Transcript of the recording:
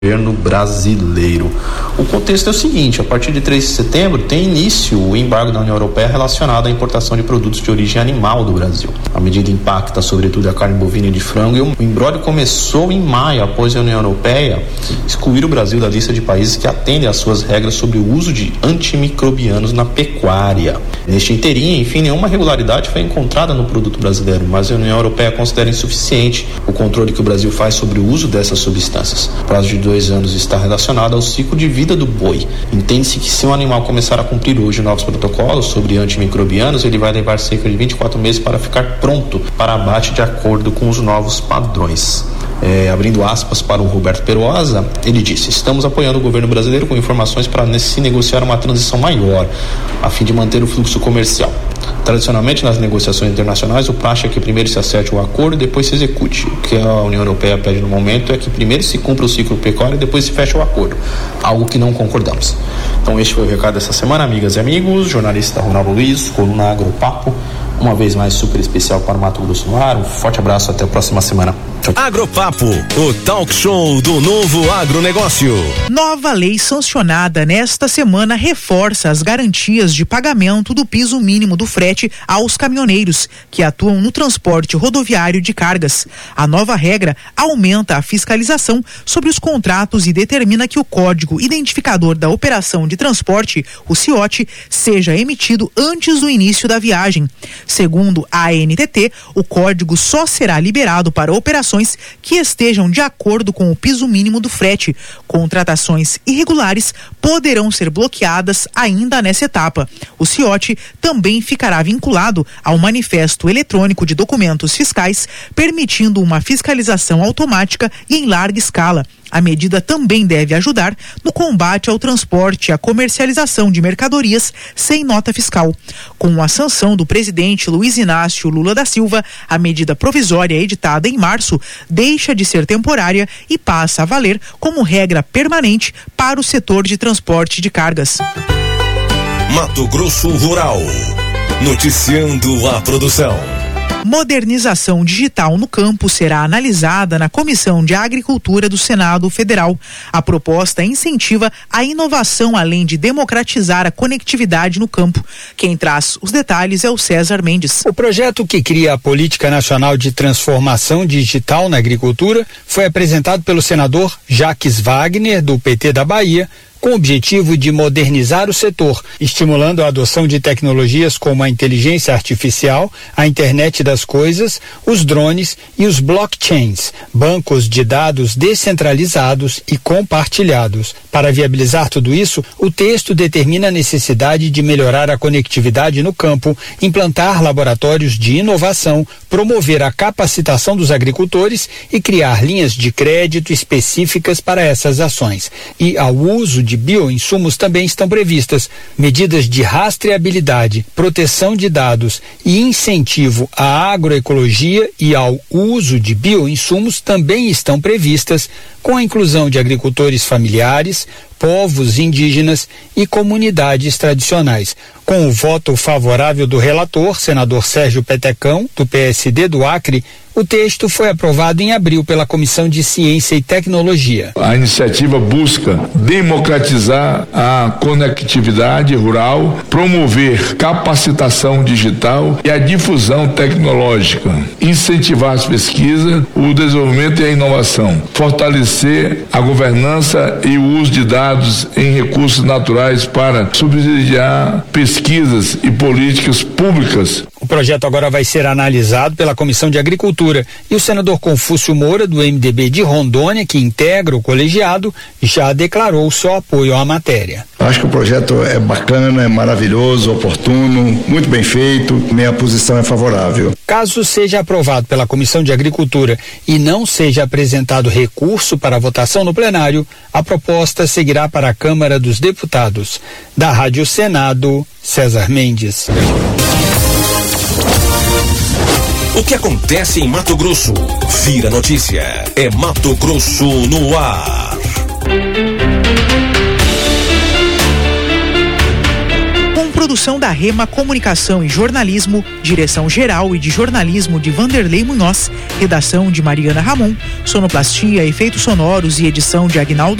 governo brasileiro. O contexto é o seguinte: a partir de 3 de setembro tem início o embargo da União Europeia relacionado à importação de produtos de origem animal do Brasil. A medida impacta sobretudo a carne bovina e de frango, e o imbróglio começou em maio, após a União Europeia excluir o Brasil da lista de países que atendem às suas regras sobre o uso de antimicrobianos na pecuária. Neste inteirinho, enfim, nenhuma irregularidade foi encontrada no produto brasileiro, mas a União Europeia considera insuficiente o controle que o Brasil faz sobre o uso dessas substâncias. O prazo de 2 anos está relacionado ao ciclo de vida do boi. Entende-se que se um animal começar a cumprir hoje novos protocolos sobre antimicrobianos, ele vai levar cerca de 24 meses para ficar pronto para abate de acordo com os novos padrões. Abrindo aspas para o Roberto Perosa, ele disse: estamos apoiando o governo brasileiro com informações para se negociar uma transição maior, a fim de manter o fluxo comercial. Tradicionalmente, nas negociações internacionais, o praxe é que primeiro se acerte o acordo e depois se execute. O que a União Europeia pede no momento é que primeiro se cumpra o ciclo pecuário e depois se feche o acordo, algo que não concordamos. Então este foi o recado dessa semana, amigas e amigos. Jornalista Ronaldo Luiz, coluna Agropapo, uma vez mais super especial para o Mato Grosso no ar. Um forte abraço, até a próxima semana. Tchau. Agropapo, o talk show do novo agronegócio. Nova lei sancionada nesta semana reforça as garantias de pagamento do piso mínimo do frete aos caminhoneiros que atuam no transporte rodoviário de cargas. A nova regra aumenta a fiscalização sobre os contratos e determina que o Código Identificador da Operação de Transporte, o CIOT, seja emitido antes do início da viagem. Segundo a ANTT, o código só será liberado para operações que estejam de acordo com o piso mínimo do frete. Contratações irregulares poderão ser bloqueadas ainda nessa etapa. O CIOT também ficará vinculado ao manifesto eletrônico de documentos fiscais, permitindo uma fiscalização automática e em larga escala. A medida também deve ajudar no combate ao transporte e à comercialização de mercadorias sem nota fiscal. Com a sanção do presidente Luiz Inácio Lula da Silva, a medida provisória editada em março deixa de ser temporária e passa a valer como regra permanente para o setor de transporte de cargas. Mato Grosso Rural, noticiando a produção. Modernização digital no campo será analisada na Comissão de Agricultura do Senado Federal. A proposta incentiva a inovação além de democratizar a conectividade no campo. Quem traz os detalhes é o César Mendes. O projeto que cria a Política Nacional de Transformação Digital na Agricultura foi apresentado pelo senador Jacques Wagner, do PT da Bahia, com o objetivo de modernizar o setor, estimulando a adoção de tecnologias como a inteligência artificial, a internet das coisas, os drones e os blockchains, bancos de dados descentralizados e compartilhados. Para viabilizar tudo isso, o texto determina a necessidade de melhorar a conectividade no campo, implantar laboratórios de inovação, promover a capacitação dos agricultores e criar linhas de crédito específicas para essas ações. E ao uso de bioinsumos também estão previstas. Medidas de rastreabilidade, proteção de dados e incentivo à agroecologia e ao uso de bioinsumos também estão previstas, com a inclusão de agricultores familiares, povos indígenas e comunidades tradicionais. Com o voto favorável do relator, senador Sérgio Petecão, do PSD do Acre, o texto foi aprovado em abril pela Comissão de Ciência e Tecnologia. A iniciativa busca democratizar a conectividade rural, promover capacitação digital e a difusão tecnológica, incentivar as pesquisas, o desenvolvimento e a inovação, fortalecer a governança e o uso de dados em recursos naturais para subsidiar pesquisas e políticas públicas. O projeto agora vai ser analisado pela Comissão de Agricultura e o senador Confúcio Moura, do MDB de Rondônia, que integra o colegiado, já declarou seu apoio à matéria. Acho que o projeto é bacana, é maravilhoso, oportuno, muito bem feito. Minha posição é favorável. Caso seja aprovado pela Comissão de Agricultura e não seja apresentado recurso para votação no plenário, a proposta seguirá para a Câmara dos Deputados. Da Rádio Senado, César Mendes. O que acontece em Mato Grosso vira notícia. É Mato Grosso no ar. produção da Rema Comunicação e Jornalismo, direção geral e de jornalismo de Vanderlei Munhoz, redação de Mariana Ramon, sonoplastia, efeitos sonoros e edição de Agnaldo